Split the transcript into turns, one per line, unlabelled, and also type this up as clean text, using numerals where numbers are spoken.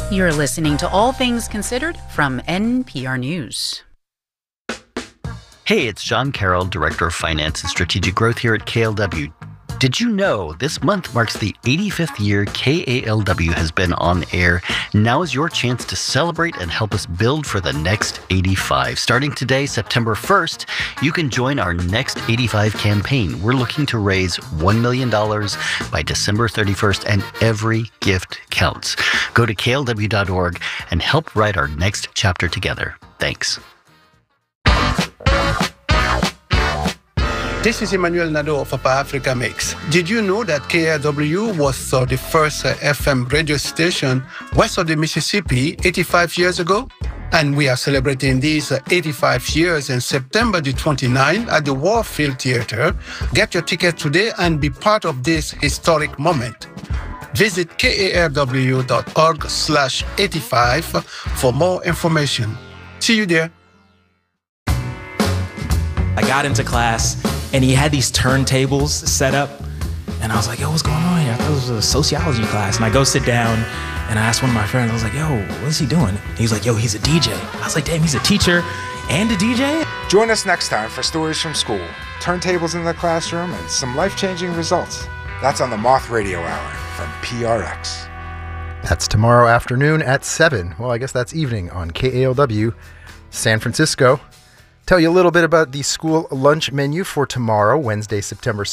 You're listening to All Things Considered from NPR News.
Hey, it's John Carroll, Director of Finance and Strategic Growth here at KLW. Did you know this month marks the 85th year KALW has been on air? Now is your chance to celebrate and help us build for the next 85. Starting today, September 1st, you can join our Next 85 campaign. We're looking to raise $1 million by December 31st, and every gift counts. Go to klw.org and help write our next chapter together. Thanks.
This is Emmanuel Nadeau of Papa Africa Mix. Did you know that KRW was the first FM radio station west of the Mississippi 85 years ago? And we are celebrating these 85 years in September the 29th at the Warfield Theater. Get your ticket today and be part of this historic moment. Visit karw.org/85 for more information. See you there.
I got into class and he had these turntables set up and I was like, yo, what's going on here? I thought it was a sociology class. And I go sit down and I asked one of my friends, I was like, yo, what is he doing? And he was like, yo, he's a DJ. I was like, damn, he's a teacher and a DJ?
Join us next time for Stories from School, turntables in the classroom, and some life-changing results. That's on the Moth Radio Hour from PRX.
That's tomorrow afternoon at 7. Well, I guess that's evening on KALW San Francisco. Tell you a little bit about the school lunch menu for tomorrow, Wednesday, September